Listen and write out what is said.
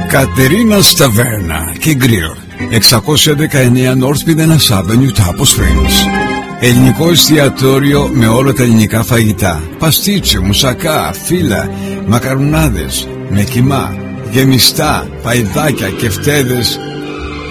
Κατερίνας Ταβέρνα και Γκριλ, 619 North Pidenas Avenue, Tapo Springs. Ελληνικό εστιατόριο με όλα τα ελληνικά φαγητά, παστίτσιο, μουσακά, φύλλα, μακαρουνάδες, με κιμά, γεμιστά, παϊδάκια, κεφτέδες